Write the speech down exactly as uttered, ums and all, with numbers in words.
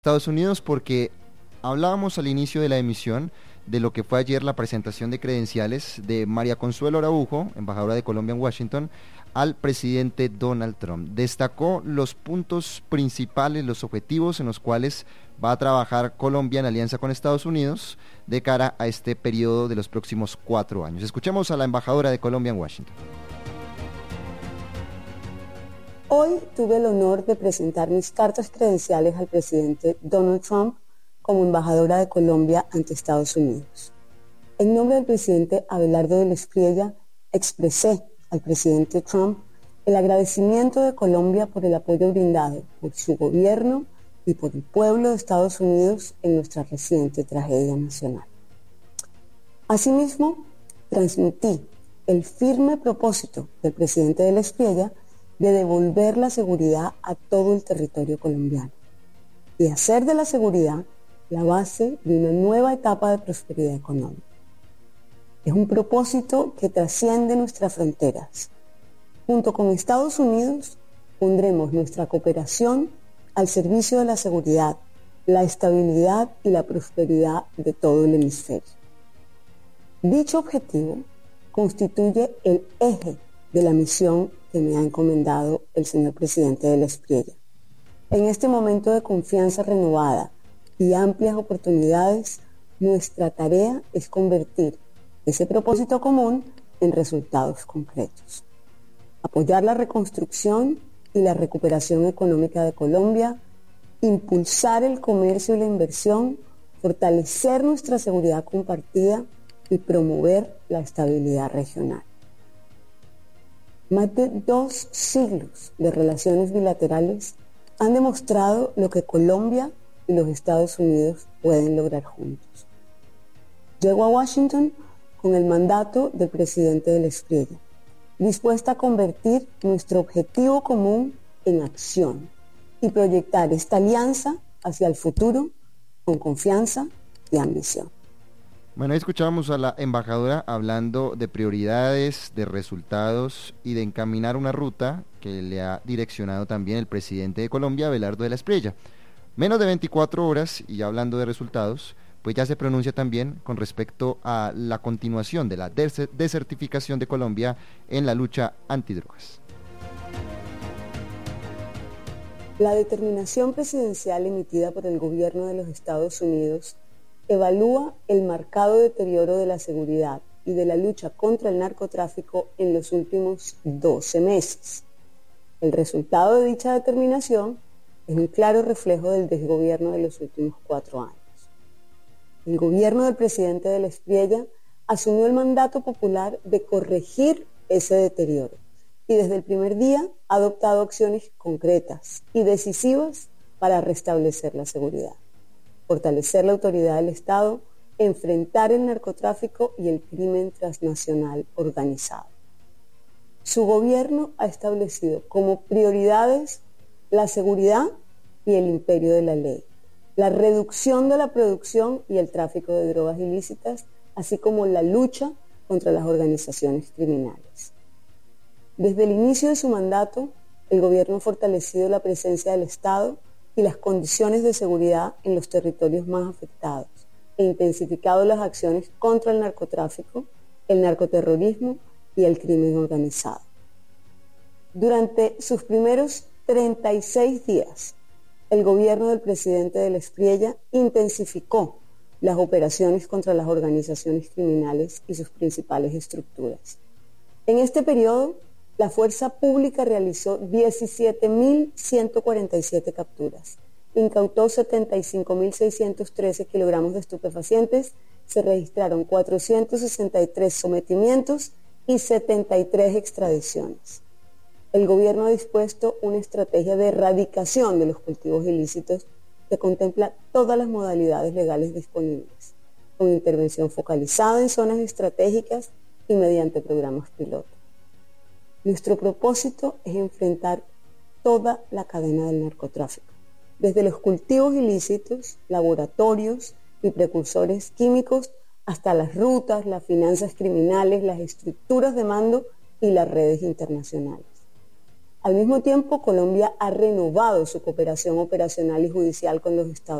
Estados Unidos porque hablábamos al inicio de la emisión de lo que fue ayer la presentación de credenciales de María Consuelo Araujo, embajadora de Colombia en Washington, al presidente Donald Trump. Destacó los puntos principales, los objetivos en los cuales va a trabajar Colombia en alianza con Estados Unidos de cara a este periodo de los próximos cuatro años. Escuchemos a la embajadora de Colombia en Washington. Hoy tuve el honor de presentar mis cartas credenciales al presidente Donald Trump como embajadora de Colombia ante Estados Unidos. En nombre del presidente Abelardo de la Espriella, expresé al presidente Trump el agradecimiento de Colombia por el apoyo brindado por su gobierno y por el pueblo de Estados Unidos en nuestra reciente tragedia nacional. Asimismo, transmití el firme propósito del presidente de la Espriella de devolver la seguridad a todo el territorio colombiano y hacer de la seguridad la base de una nueva etapa de prosperidad económica. Es un propósito que trasciende nuestras fronteras. Junto con Estados Unidos, pondremos nuestra cooperación al servicio de la seguridad, la estabilidad y la prosperidad de todo el hemisferio. Dicho objetivo constituye el eje de la misión que me ha encomendado el señor presidente de la Espriella. En este momento de confianza renovada y amplias oportunidades, nuestra tarea es convertir ese propósito común en resultados concretos. Apoyar la reconstrucción y la recuperación económica de Colombia, impulsar el comercio y la inversión, fortalecer nuestra seguridad compartida y promover la estabilidad regional. Más de dos siglos de relaciones bilaterales han demostrado lo que Colombia y los Estados Unidos pueden lograr juntos. Llego a Washington con el mandato del presidente de la Espriella, dispuesta a convertir nuestro objetivo común en acción y proyectar esta alianza hacia el futuro con confianza y ambición. Bueno, ahí escuchábamos a la embajadora hablando de prioridades, de resultados y de encaminar una ruta que le ha direccionado también el presidente de Colombia, Abelardo de la Espriella. Menos de veinticuatro horas, y ya hablando de resultados, pues ya se pronuncia también con respecto a la continuación de la desertificación de Colombia en la lucha antidrogas. La determinación presidencial emitida por el gobierno de los Estados Unidos evalúa el marcado deterioro de la seguridad y de la lucha contra el narcotráfico en los últimos doce meses. El resultado de dicha determinación es un claro reflejo del desgobierno de los últimos cuatro años. El gobierno del presidente de la Espriella asumió el mandato popular de corregir ese deterioro y desde el primer día ha adoptado acciones concretas y decisivas para restablecer la seguridad, fortalecer la autoridad del Estado, enfrentar el narcotráfico y el crimen transnacional organizado. Su gobierno ha establecido como prioridades la seguridad y el imperio de la ley, la reducción de la producción y el tráfico de drogas ilícitas, así como la lucha contra las organizaciones criminales. Desde el inicio de su mandato, el gobierno ha fortalecido la presencia del Estado y las condiciones de seguridad en los territorios más afectados e intensificado las acciones contra el narcotráfico, el narcoterrorismo y el crimen organizado. Durante sus primeros treinta y seis días, el gobierno del presidente de la Espriella intensificó las operaciones contra las organizaciones criminales y sus principales estructuras. En este periodo, la fuerza pública realizó diecisiete mil ciento cuarenta y siete capturas, incautó setenta y cinco mil seiscientos trece kilogramos de estupefacientes, se registraron cuatrocientos sesenta y tres sometimientos y setenta y tres extradiciones. El gobierno ha dispuesto una estrategia de erradicación de los cultivos ilícitos que contempla todas las modalidades legales disponibles, con intervención focalizada en zonas estratégicas y mediante programas piloto. Nuestro propósito es enfrentar toda la cadena del narcotráfico, desde los cultivos ilícitos, laboratorios y precursores químicos, hasta las rutas, las finanzas criminales, las estructuras de mando y las redes internacionales. Al mismo tiempo, Colombia ha renovado su cooperación operacional y judicial con los Estados Unidos.